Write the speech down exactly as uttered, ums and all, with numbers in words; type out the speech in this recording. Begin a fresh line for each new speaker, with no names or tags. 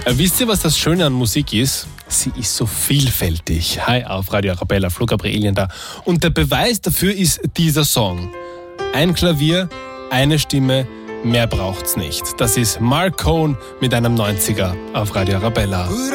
Äh, wisst ihr, was das Schöne an Musik ist? Sie ist so vielfältig. Hi, auf Radio Arabella, Flo Gabrielien da. Und der Beweis dafür ist dieser Song. Ein Klavier, eine Stimme, mehr braucht's nicht. Das ist Mark Cohn mit einem neunziger auf Radio Arabella.